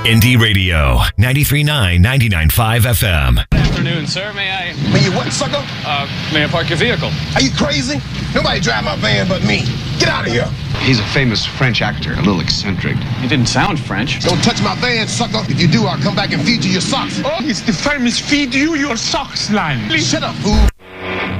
Indie Radio, 93.9, 99.5 FM. Good afternoon, sir. May you what, sucker? May I park your vehicle? Are you crazy? Nobody drive my van but me. Get out of here. He's a famous French actor, a little eccentric. You didn't sound French. Don't touch my van, sucker. If you do, I'll come back and feed you your socks. Oh, it's the famous feed you your socks line. Shut up, fool.